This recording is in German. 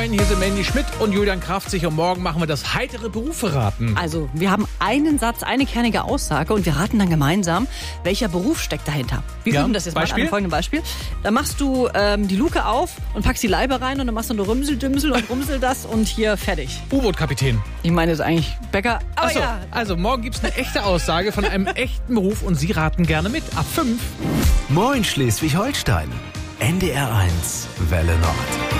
Moin, hier sind Mandy Schmidt und Julian Kraftzig und morgen machen wir das heitere Berufe raten. Also, wir haben einen Satz, eine kernige Aussage und wir raten dann gemeinsam, welcher Beruf steckt dahinter. Wir üben das jetzt mal an einem folgenden Beispiel. Da machst du die Luke auf und packst die Leibe rein und dann machst du nur Rümsel-Dümsel und rumsel das und hier fertig. U-Boot-Kapitän. Ich meine, das ist eigentlich Bäcker. Aber Achso, ja. also morgen gibt's eine echte Aussage von einem echten Beruf und Sie raten gerne mit. Ab 5. Moin Schleswig-Holstein. NDR 1 Welle Nord.